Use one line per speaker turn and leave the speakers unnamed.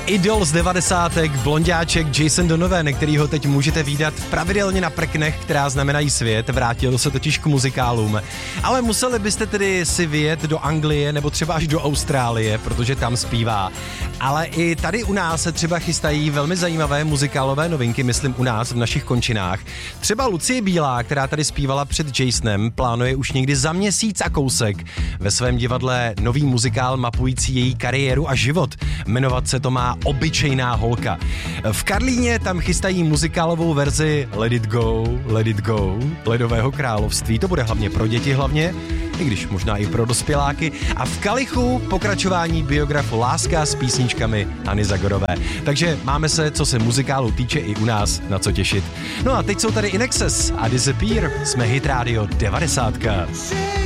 Idol z 90. blonďáček Jason Donovan, kterýho teď můžete vídat pravidelně na prknech, která znamenají svět, vrátil se totiž k muzikálům. Ale museli byste tedy si vyjet do Anglie nebo třeba až do Austrálie, protože tam zpívá. Ale i tady u nás se třeba chystají velmi zajímavé muzikálové novinky, myslím u nás v našich končinách. Třeba Lucie Bílá, která tady zpívala před Jasonem, plánuje už někdy za měsíc a kousek ve svém divadle nový muzikál mapující její kariéru a život. Jmenovat se to má Obyčejná holka. V Karlíně tam chystají muzikálovou verzi Let It Go, Ledového království. To bude hlavně pro děti hlavně, i když možná i pro dospěláky. A v Kalichu pokračování biografu Láska s písničkami Hany Zagorové. Takže máme se, co se muzikálu týče, i u nás na co těšit. No a teď jsou tady INXS a Disappear. Jsme Hit Radio 90.